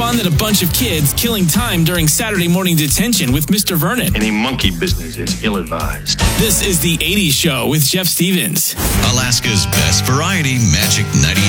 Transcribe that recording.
fun than a bunch of kids killing time during Saturday morning detention with Mr. Vernon. Any monkey business is ill-advised. This is The 80s Show with Jeff Stevens. Alaska's best variety, Magic 98.